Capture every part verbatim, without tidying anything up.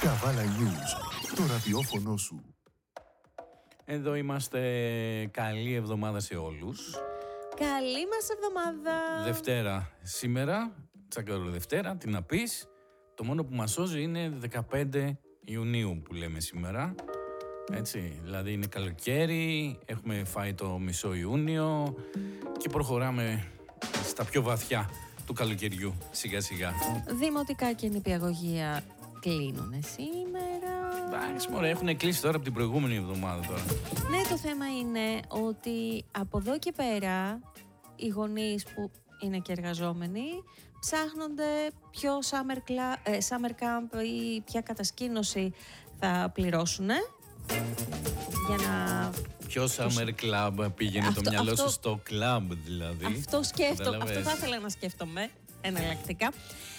Καβάλα News, το ραδιόφωνο σου. Εδώ είμαστε. Καλή εβδομάδα σε όλους. Καλή μας εβδομάδα. Δευτέρα σήμερα, τσακαρό Δευτέρα, τι να πεις. Το μόνο που μας σώζει είναι δεκαπέντε Ιουνίου που λέμε σήμερα. Έτσι, δηλαδή είναι καλοκαίρι, έχουμε φάει το μισό Ιούνιο και προχωράμε στα πιο βαθιά του καλοκαιριού σιγά σιγά. Δημοτικά και νηπιαγωγεία κλείνουνε σήμερα. Εντάξει μωρέ, έχουν κλείσει τώρα από την προηγούμενη εβδομάδα τώρα. Ναι, το θέμα είναι ότι από εδώ και πέρα οι γονείς που είναι και εργαζόμενοι ψάχνονται ποιο summer, cla- ε, summer camp ή ποια κατασκήνωση θα πληρώσουν για να... Ποιο summer club πήγαινε Αυτό- το μυαλό αυτό- σου στο club δηλαδή. Αυτό σκέφτομαι, Καταλαβες. αυτό θα ήθελα να σκέφτομαι εναλλακτικά.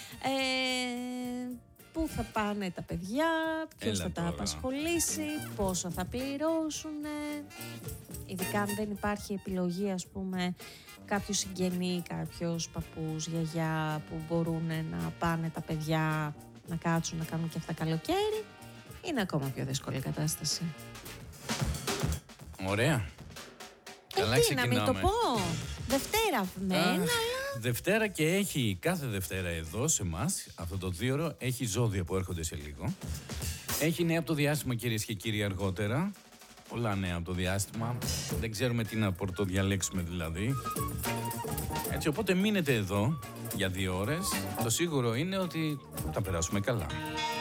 Ε, πού θα πάνε τα παιδιά, ποιος Έλα θα τα τώρα. απασχολήσει, πόσο θα πληρώσουν. Ειδικά αν δεν υπάρχει επιλογή, ας πούμε, κάποιος συγγενή, κάποιος παππούς, γιαγιά που μπορούν να πάνε τα παιδιά να κάτσουν να κάνουν και αυτά καλοκαίρι, είναι ακόμα πιο δύσκολη η κατάσταση. Ωραία. Καλά ε, τι να μην το ξεκινάμε. πω. Δευτέρα μεν, Αχ, αλλά... Δευτέρα και έχει κάθε Δευτέρα εδώ σε εμάς, αυτό το δίωρο, έχει ζώδια που έρχονται σε λίγο. Έχει νέα από το διάστημα κυρίες και κύριοι αργότερα. Πολλά νέα από το διάστημα. Δεν ξέρουμε τι να πρωτοδιαλέξουμε δηλαδή. Έτσι, οπότε μείνετε εδώ για δύο ώρες. Το σίγουρο είναι ότι θα περάσουμε καλά.